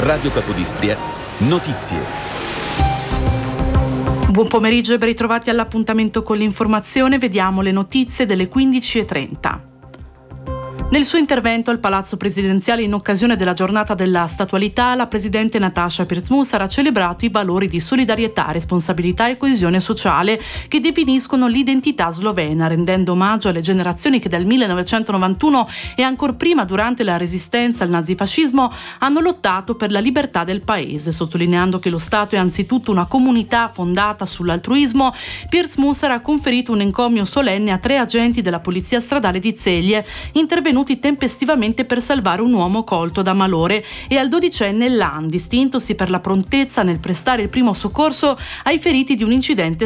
Radio Capodistria, notizie. Buon pomeriggio e ben ritrovati all'appuntamento con l'informazione. Vediamo le notizie delle 15:30. Nel suo intervento al Palazzo Presidenziale in occasione della giornata della statualità, la presidente Nataša Pirc-Musar ha celebrato i valori di solidarietà, responsabilità e coesione sociale che definiscono l'identità slovena, rendendo omaggio alle generazioni che dal 1991 e ancor prima durante la resistenza al nazifascismo hanno lottato per la libertà del paese. Sottolineando che lo Stato è anzitutto una comunità fondata sull'altruismo, Pirc-Musar ha conferito un encomio solenne a 3 agenti della Polizia Stradale di Celje, intervenuti tempestivamente per salvare un uomo colto da malore, e al 12enne Lan, distintosi per la prontezza nel prestare il primo soccorso ai feriti di un incidente